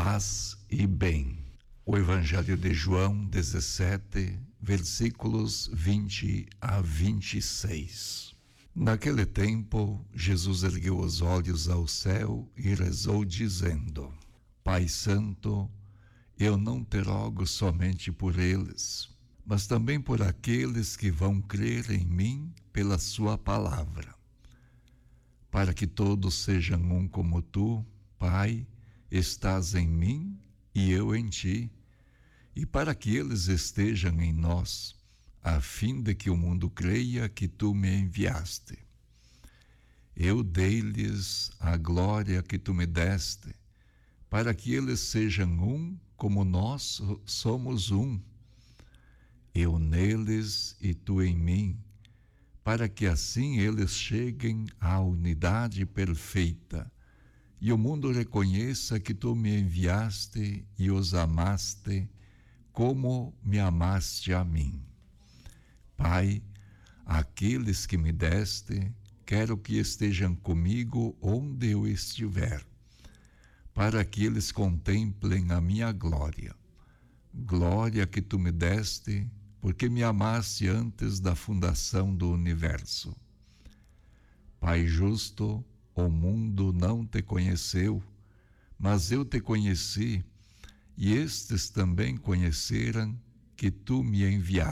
paz e bem. O Evangelho de João 17, versículos 20 a 26. Naquele tempo, Jesus ergueu os olhos ao céu e rezou dizendo: Pai Santo, eu não te rogo somente por eles, mas também por aqueles que vão crer em mim pela sua palavra, para que todos sejam um como tu, Pai, estás em mim e eu em ti, e para que eles estejam em nós, a fim de que o mundo creia que tu me enviaste. Eu dei-lhes a glória que tu me deste, para que eles sejam um como nós somos um. Eu neles e tu em mim, para que assim eles cheguem à unidade perfeita, e o mundo reconheça que tu me enviaste e os amaste, como me amaste a mim. Pai, aqueles que me deste, quero que estejam comigo onde eu estiver, para que eles contemplem a minha glória. Glória que tu me deste, porque me amaste antes da fundação do universo. Pai justo, o mundo não te conheceu, mas eu te conheci, e estes também conheceram que tu me enviaste.